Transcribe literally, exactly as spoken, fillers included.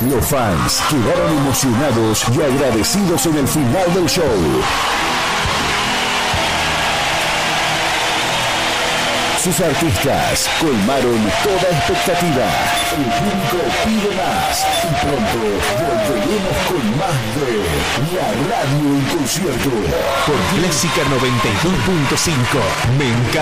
Los fans quedaron emocionados y agradecidos en el final del show. Sus artistas colmaron toda expectativa. El público pide más y pronto volveremos con más de La Radio en concierto por Clásica noventa y dos punto cinco. Me encanta.